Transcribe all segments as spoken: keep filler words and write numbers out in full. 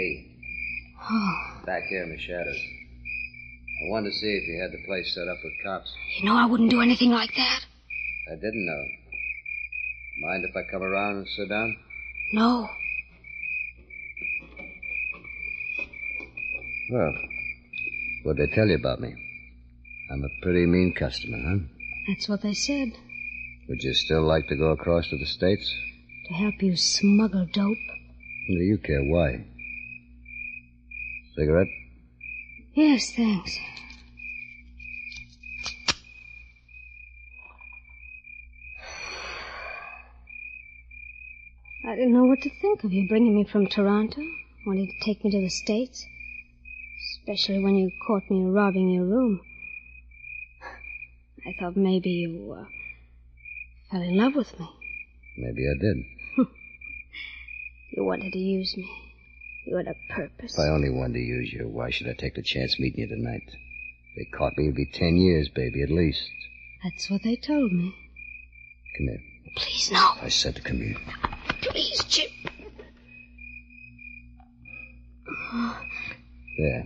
Hey. Oh. Back here in the shadows. I wanted to see if you had the place set up with cops. You know I wouldn't do anything like that. I didn't know. Mind if I come around and sit down? No. Well, what'd they tell you about me? I'm a pretty mean customer, huh? That's what they said. Would you still like to go across to the States? To help you smuggle dope. Do you care why? Cigarette? Yes, thanks. I didn't know what to think of you bringing me from Toronto, wanting to take me to the States. Especially when you caught me robbing your room. I thought maybe you uh, fell in love with me. Maybe I did. You wanted to use me. You had a purpose. If I only wanted to use you, why should I take the chance meeting you tonight? If they caught me, it'd be ten years, baby, at least. That's what they told me. Come here. Please, no. I said to come here. Please, Jim. There.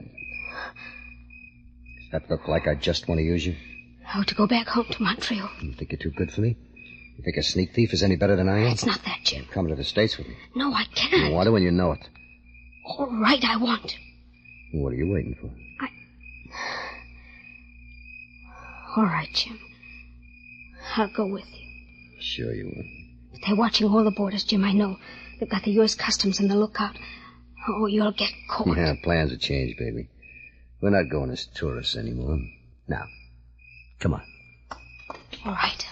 Does that look like I just want to use you? How to go back home to Montreal. You think you're too good for me? You think a sneak thief is any better than I am? It's not that, Jim. Come to the States with me. No, I can't. You want to and you know it. All right, I want to. What are you waiting for? I... All right, Jim. I'll go with you. Sure you will. They're watching all the borders, Jim, I know. They've got the U S Customs in the lookout. Oh, you'll get caught. Yeah, plans have changed, baby. We're not going as tourists anymore. Now, come on. All right.